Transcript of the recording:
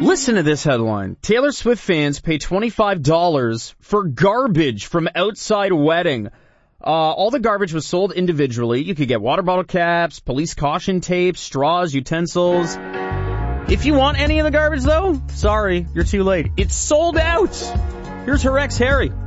Listen to this headline. Taylor Swift fans pay $25 for garbage from outside wedding. All the garbage was sold individually. You could get water bottle caps, police caution tape, straws, utensils. If you want any of the garbage, though, sorry, you're too late. It's sold out. Here's her ex, Harry.